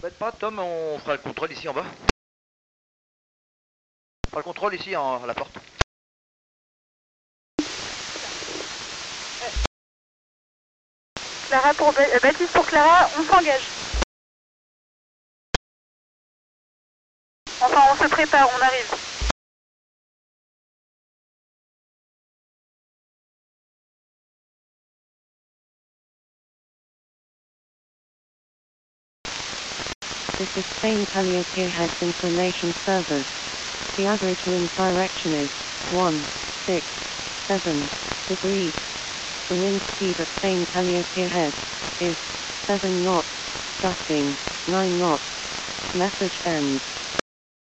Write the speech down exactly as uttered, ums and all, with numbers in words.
Faites pas, Tom, on fera le contrôle ici en bas. On fera le contrôle ici en, à la porte. Clara pour euh, Baptiste pour Clara, on s'engage. Enfin, on se prépare, on arrive. This is Spain Calliope Heads Information Service. The average wind direction is one six seven degrees. The wind speed at Spain Calliope Head is seven knots, gusting nine knots. Message ends.